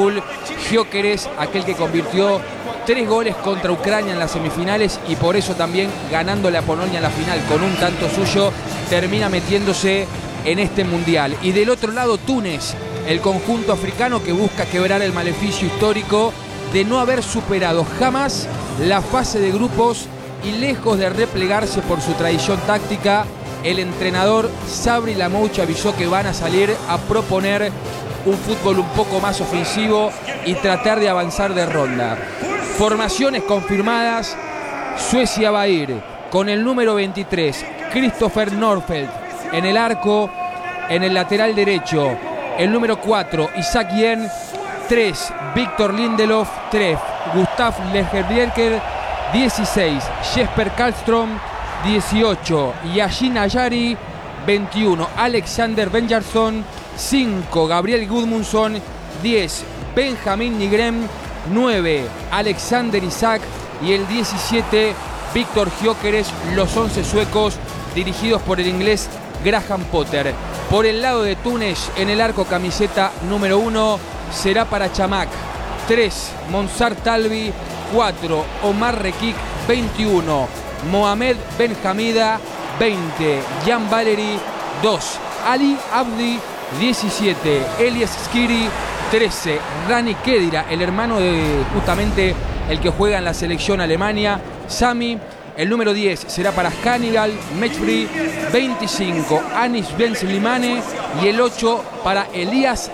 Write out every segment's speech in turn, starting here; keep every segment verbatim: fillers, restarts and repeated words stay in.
Paul Gyökeres, aquel que convirtió tres goles contra Ucrania en las semifinales y por eso también ganándole a Polonia en la final con un tanto suyo, termina metiéndose en este mundial. Y del otro lado, Túnez, el conjunto africano que busca quebrar el maleficio histórico de no haber superado jamás la fase de grupos y lejos de replegarse por su tradición táctica, el entrenador Sabri Lamouche avisó que van a salir a proponer un fútbol un poco más ofensivo y tratar de avanzar de ronda. Formaciones confirmadas: Suecia va a ir con el número veintitrés, Christopher Nordfeldt en el arco, en el lateral derecho, el número cuatro, Isaac Yen, tres, Victor Lindelof, tres, Gustav Legerbjerker, dieciséis, Jesper Karlström, dieciocho, Yashin Ayari, veintiuno, Alexander Benjarsson, cinco, Gabriel Gudmundsson, diez, Benjamin Nygren, nueve, Alexander Isak y el diecisiete, Víctor Gyökeres, los once suecos dirigidos por el inglés Graham Potter. Por el lado de Túnez, en el arco, camiseta número uno será para Chamakh, tres, Monsar Talbi, cuatro, Omar Rekik, veintiuno, Mohamed Ben Hamida, veinte, Jan Valery, dos, Ali Abdi, diecisiete, Elias Skiri, trece, Rani Kedira, el hermano de justamente el que juega en la selección Alemania, Sami. El número diez será para Hannibal Mejbri, veinticinco, Anis Ben Slimane y el ocho para Elías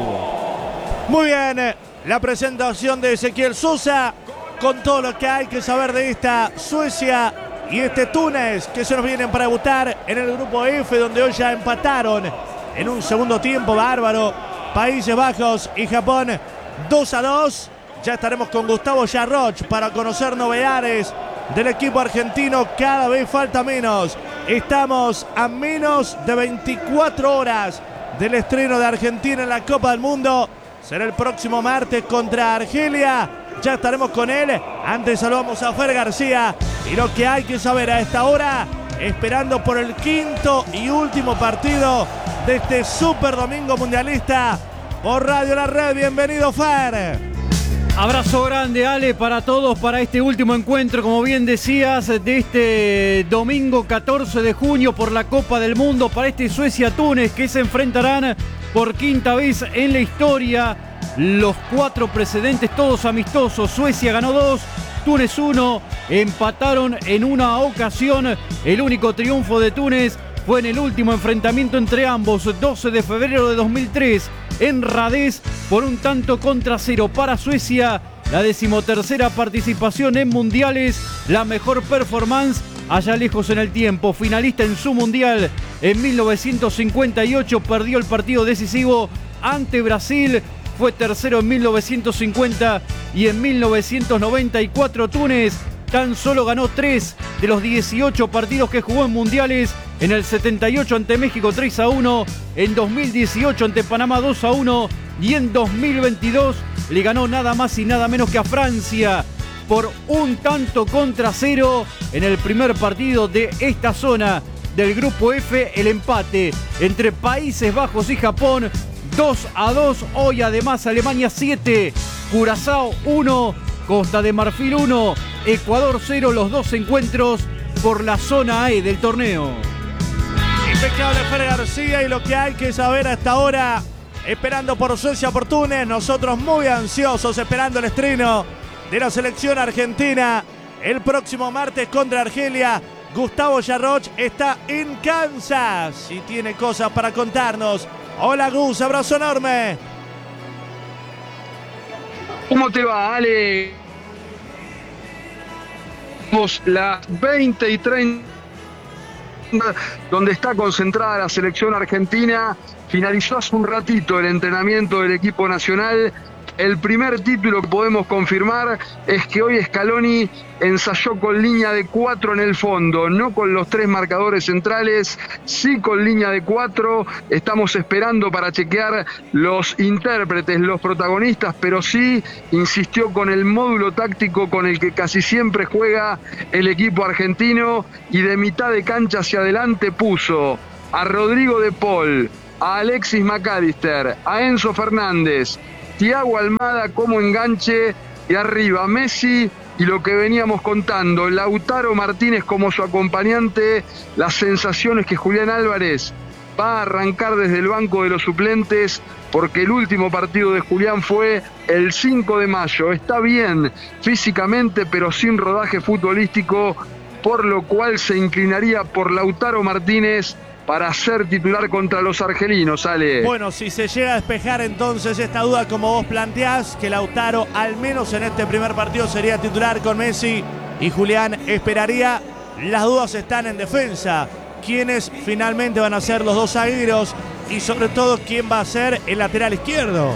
Salvo. Muy bien, la presentación de Ezequiel Sosa con todo lo que hay que saber de esta Suecia y este Túnez que se nos vienen para debutar en el grupo F, donde hoy ya empataron en un segundo tiempo bárbaro Países Bajos y Japón dos a dos. Ya estaremos con Gustavo Jarroch para conocer novedades del equipo argentino. Cada vez falta menos. Estamos a menos de veinticuatro horas del estreno de Argentina en la Copa del Mundo. Será el próximo martes contra Argelia. Ya estaremos con él. Antes saludamos a Fer García y lo que hay que saber a esta hora, esperando por el quinto y último partido de este Super Domingo Mundialista por Radio La Red. Bienvenido, Fer. Abrazo grande, Ale, para todos, para este último encuentro, como bien decías, de este domingo catorce de junio por la Copa del Mundo, para este Suecia-Túnez, que se enfrentarán por quinta vez en la historia. Los cuatro precedentes, todos amistosos. Suecia ganó dos, Túnez uno, empataron en una ocasión. El único triunfo de Túnez fue en el último enfrentamiento entre ambos, doce de febrero de dos mil tres, en Radez, por un tanto contra cero. Para Suecia, la decimotercera participación en mundiales, la mejor performance allá lejos en el tiempo. Finalista en su mundial en mil novecientos cincuenta y ocho, perdió el partido decisivo ante Brasil. Fue tercero en mil novecientos cincuenta y en mil novecientos noventa y cuatro Túnez tan solo ganó tres de los dieciocho partidos que jugó en mundiales. En el setenta y ocho ante México tres a uno, en dos mil dieciocho ante Panamá dos a uno y en dos mil veintidós le ganó nada más y nada menos que a Francia por un tanto contra cero en el primer partido de esta zona del grupo F. El empate entre Países Bajos y Japón dos a dos. Hoy además Alemania siete, Curazao uno, Costa de Marfil uno, Ecuador cero, los dos encuentros por la zona E del torneo. Impecable Fer García y lo que hay que saber hasta ahora, esperando por Suecia, por Túnez, nosotros muy ansiosos esperando el estreno de la selección argentina el próximo martes contra Argelia. Gustavo Jarroch está en Kansas y tiene cosas para contarnos. Hola Gus, abrazo enorme. ¿Cómo te va, Ale? Las veinte y treinta, donde está concentrada la selección argentina. Finalizó hace un ratito el entrenamiento del equipo nacional. El primer título que podemos confirmar es que hoy Scaloni ensayó con línea de cuatro en el fondo, no con los tres marcadores centrales, sí con línea de cuatro. Estamos esperando para chequear los intérpretes, los protagonistas, pero sí insistió con el módulo táctico con el que casi siempre juega el equipo argentino, y de mitad de cancha hacia adelante puso a Rodrigo de Paul, a Alexis McAllister, a Enzo Fernández, Thiago Almada como enganche y arriba Messi. Y lo que veníamos contando, Lautaro Martínez como su acompañante, las sensaciones que Julián Álvarez va a arrancar desde el banco de los suplentes, porque el último partido de Julián fue el cinco de mayo. Está bien físicamente, pero sin rodaje futbolístico, por lo cual se inclinaría por Lautaro Martínez para ser titular contra los argelinos, Ale. Bueno, si se llega a despejar entonces esta duda como vos planteás, que Lautaro al menos en este primer partido sería titular con Messi y Julián esperaría, las dudas están en defensa. ¿Quiénes finalmente van a ser los dos zagueros? Y sobre todo, ¿quién va a ser el lateral izquierdo?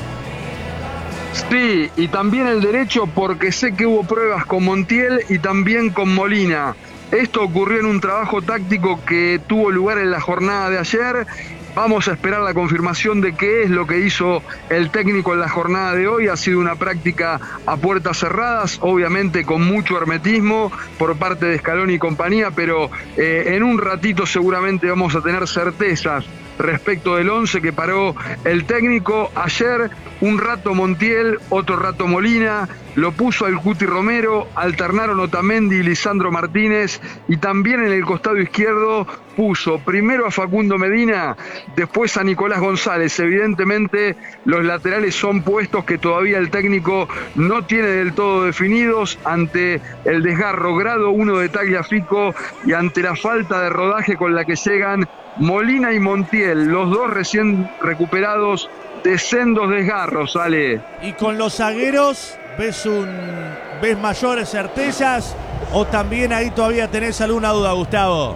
Sí, y también el derecho, porque sé que hubo pruebas con Montiel y también con Molina. Esto ocurrió en un trabajo táctico que tuvo lugar en la jornada de ayer. Vamos a esperar la confirmación de qué es lo que hizo el técnico en la jornada de hoy. Ha sido una práctica a puertas cerradas, obviamente con mucho hermetismo por parte de Scaloni y compañía, pero eh, en un ratito seguramente vamos a tener certezas respecto del once que paró el técnico. Ayer un rato Montiel, otro rato Molina, lo puso al Cuti Romero, alternaron Otamendi y Lisandro Martínez, y también en el costado izquierdo puso primero a Facundo Medina, después a Nicolás González. Evidentemente los laterales son puestos que todavía el técnico no tiene del todo definidos ante el desgarro grado uno de Tagliafico y ante la falta de rodaje con la que llegan Molina y Montiel, los dos recién recuperados de sendos desgarros, Ale. Y con los zagueros, ¿ves un ves mayores certezas o también ahí todavía tenés alguna duda, Gustavo?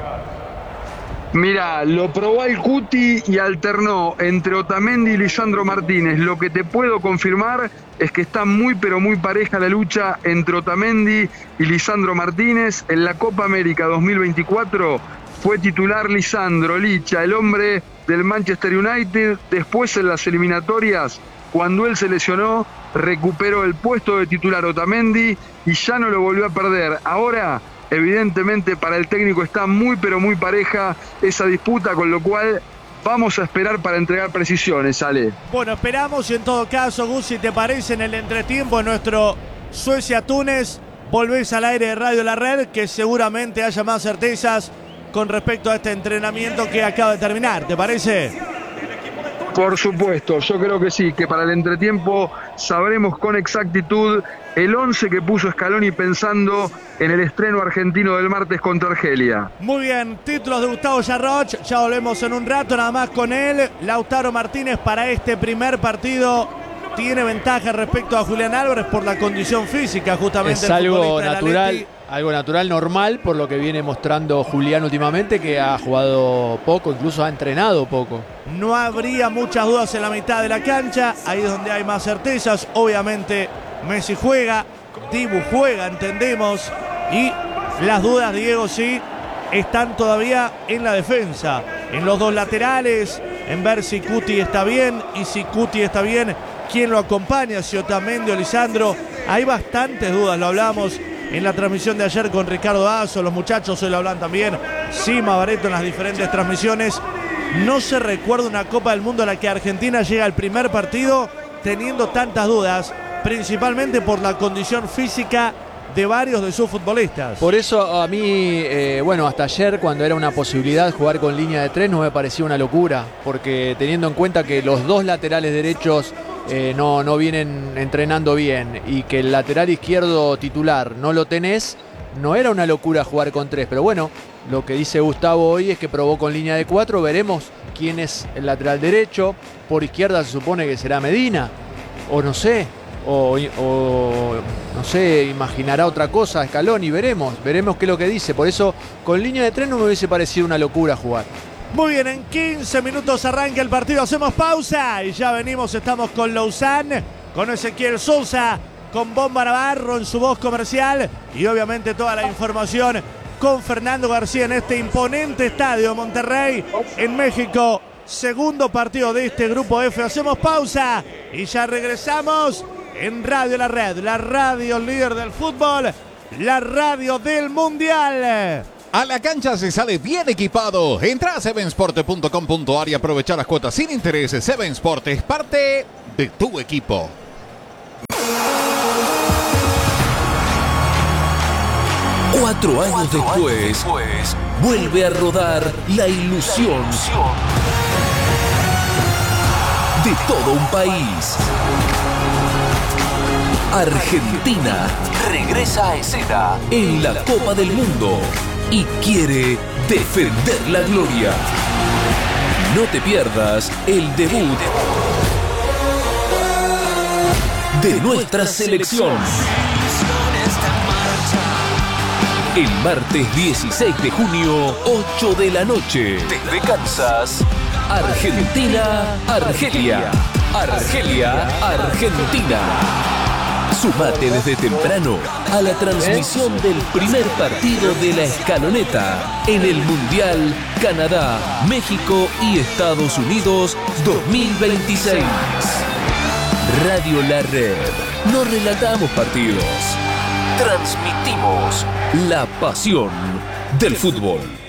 Mira, lo probó el Cuti y alternó entre Otamendi y Lisandro Martínez. Lo que te puedo confirmar es que está muy pero muy pareja la lucha entre Otamendi y Lisandro Martínez. En la Copa América dos mil veinticuatro fue titular Lisandro Licha, el hombre del Manchester United. Después en las eliminatorias, cuando él se lesionó, recuperó el puesto de titular Otamendi y ya no lo volvió a perder. Ahora, evidentemente, para el técnico está muy pero muy pareja esa disputa, con lo cual vamos a esperar para entregar precisiones, Ale. Bueno, esperamos y en todo caso, Gus, si te parece, en el entretiempo en nuestro Suecia-Túnez, volvés al aire de Radio La Red, que seguramente haya más certezas con respecto a este entrenamiento que acaba de terminar, ¿te parece? Por supuesto, yo creo que sí, que para el entretiempo sabremos con exactitud el once que puso Scaloni pensando en el estreno argentino del martes contra Argelia. Muy bien, títulos de Gustavo Yarroch, ya volvemos en un rato nada más con él. Lautaro Martínez para este primer partido tiene ventaja respecto a Julián Álvarez por la condición física, justamente. Es algo natural, algo natural, normal, por lo que viene mostrando Julián últimamente, que ha jugado poco, incluso ha entrenado poco. No habría muchas dudas en la mitad de la cancha, ahí es donde hay más certezas. Obviamente Messi juega, Dibu juega, entendemos, y las dudas, Diego, sí, están todavía en la defensa, en los dos laterales, en ver si Cuti está bien, y si Cuti está bien, quién lo acompaña, si Otamendi o Lisandro. Hay bastantes dudas, lo hablamos en la transmisión de ayer con Ricardo Azo, los muchachos hoy lo hablan también, Sima Bareto en las diferentes transmisiones. No se recuerda una Copa del Mundo a la que Argentina llega al primer partido teniendo tantas dudas, principalmente por la condición física de varios de sus futbolistas. Por eso a mí, eh, bueno, hasta ayer, cuando era una posibilidad jugar con línea de tres, no me parecía una locura, porque teniendo en cuenta que los dos laterales derechos eh, no, no vienen entrenando bien y que el lateral izquierdo titular no lo tenés, no era una locura jugar con tres. Pero bueno, lo que dice Gustavo hoy es que probó con línea de cuatro, veremos quién es el lateral derecho. Por izquierda se supone que será Medina, o no sé, o, o no sé, imaginará otra cosa Scaloni, veremos, veremos qué es lo que dice. Por eso con línea de tres no me hubiese parecido una locura jugar. Muy bien, en quince minutos arranca el partido, hacemos pausa y ya venimos, estamos con Lausanne, con Ezequiel Sousa, con Bomba Navarro en su voz comercial y obviamente toda la información con Fernando García en este imponente estadio Monterrey en México. Segundo partido de este grupo F. Hacemos pausa y ya regresamos en Radio La Red, la radio líder del fútbol, la radio del mundial. A la cancha se sale bien equipado. Entra a seven sport punto com punto a r y aprovecha las cuotas sin intereses. seven Sport es parte de tu equipo. Cuatro años después, vuelve a rodar la ilusión de todo un país. Argentina regresa a escena en la Copa del Mundo y quiere defender la gloria. No te pierdas el debut de nuestra selección. El martes dieciséis de junio, ocho de la noche, desde Kansas, Argentina, Argelia. Argelia, Argentina. Sumate desde temprano a la transmisión del primer partido de la escaloneta en el Mundial Canadá, México y Estados Unidos dos mil veintiséis. Radio La Red. No relatamos partidos. Transmitimos la pasión del fútbol.